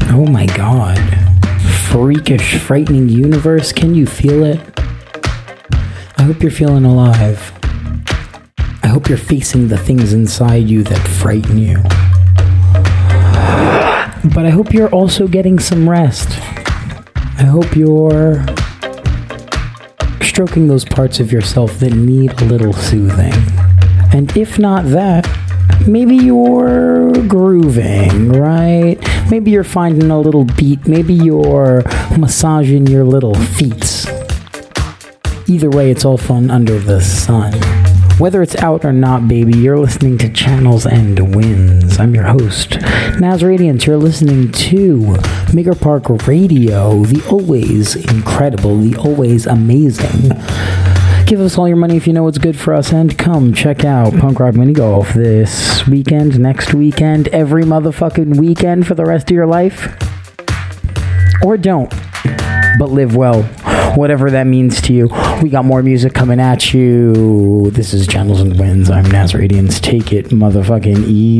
Oh my god. Freakish, frightening universe, can you feel it? I hope you're feeling alive. I hope you're facing the things inside you that frighten you. But I hope you're also getting some rest. I hope you're stroking those parts of yourself that need a little soothing. And if not that, maybe you're grooving, right? Maybe you're finding a little beat. Maybe you're massaging your little feet. Either way, it's all fun under the sun. Whether it's out or not, baby, you're listening to Channels and Winds. I'm your host, Naz Radiance. You're listening to Maker Park Radio, the always incredible, the always amazing. Give us all your money if you know what's good for us, and come check out Punk Rock Mini Golf this weekend, next weekend, every motherfucking weekend for the rest of your life. Or don't, but live well, whatever that means to you. We got more music coming at you. This is Channels and Winds. I'm Naz Radiance. Take it motherfucking easy.